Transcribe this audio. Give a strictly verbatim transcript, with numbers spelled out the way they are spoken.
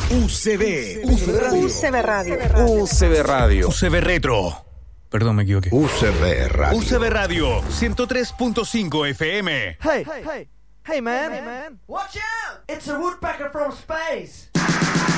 U C B. U C B Radio. U C B Radio. U C B Radio. U C B Retro. Perdón, me equivoqué. U C B Radio. U C B Radio, ciento tres punto cinco F M. Hey, hey, hey man. Hey man, watch out! It's a woodpecker from space.